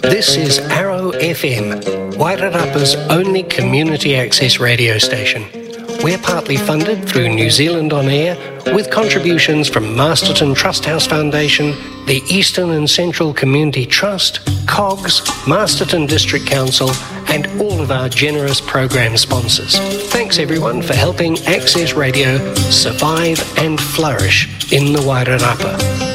This is Arrow FM, Wairarapa's only community access radio station. We're partly funded through New Zealand On Air, with contributions from Masterton Trusthouse Foundation, the Eastern and Central Community Trust, COGS, Masterton District Council, and all of our generous program sponsors. Thanks everyone for helping Access Radio survive and flourish in the Wairarapa.